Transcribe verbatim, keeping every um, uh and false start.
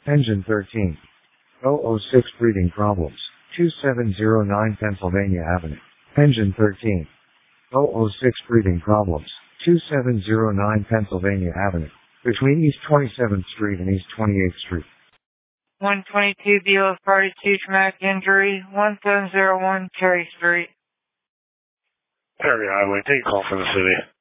Engine thirteen. zero zero six breathing problems. two seven zero nine Pennsylvania Avenue. Engine thirteen. zero zero six breathing problems. two seven zero nine Pennsylvania Avenue. Between East twenty-seventh Street and East twenty-eighth Street. one twenty-two B L F Party two traumatic injury. one seven zero one Cherry Street. Perry Highway, take a call from the city.